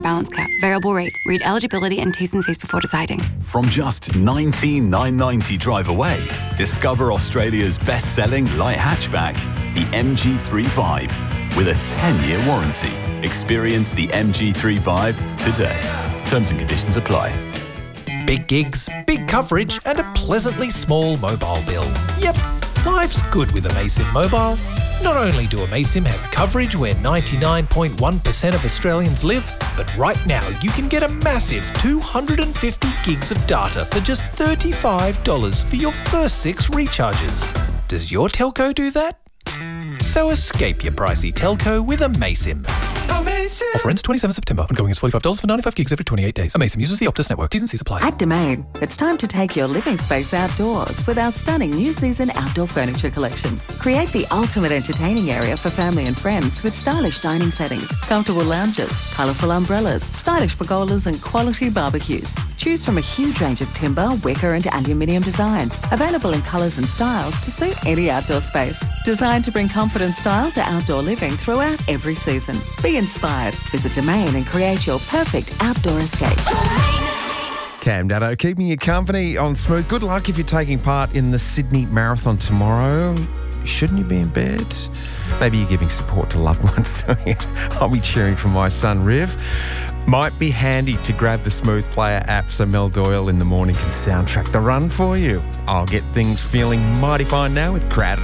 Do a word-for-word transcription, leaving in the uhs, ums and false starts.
Balance cap. Variable rate. Read eligibility and T's and C's before deciding. From just nineteen thousand nine hundred ninety drive away, discover Australia's best-selling light hatchback, the M G three Vibe, with a ten-year warranty. Experience the M G three Vibe today. Terms and conditions apply. Big gigs, big coverage, and a pleasantly small mobile bill. Yep, life's good with Amaysim Mobile. Not only do Amaysim have coverage where ninety-nine point one percent of Australians live, but right now you can get a massive two hundred fifty gigs of data for just thirty-five dollars for your first six recharges. Does your telco do that? So escape your pricey telco with Amaysim. Offer ends twenty-seventh of September. Ongoing is forty-five dollars for ninety-five gigs every twenty-eight days. Amaysim uses the Optus network. T's and C's apply. At Domain, it's time to take your living space outdoors with our stunning new season outdoor furniture collection. Create the ultimate entertaining area for family and friends with stylish dining settings, comfortable lounges, colourful umbrellas, stylish pergolas and quality barbecues. Choose from a huge range of timber, wicker and aluminium designs, available in colours and styles to suit any outdoor space. Designed to bring comfort and style to outdoor living throughout every season. Be inspired. Visit Domain and create your perfect outdoor escape. Cam Daddo, keeping you company on Smooth. Good luck if you're taking part in the Sydney Marathon tomorrow. Shouldn't you be in bed? Maybe you're giving support to loved ones doing it. I'll be cheering for my son, Riv. Might be handy to grab the Smooth Player app so Mel Doyle in the morning can soundtrack the run for you. I'll get things feeling mighty fine now with Crowded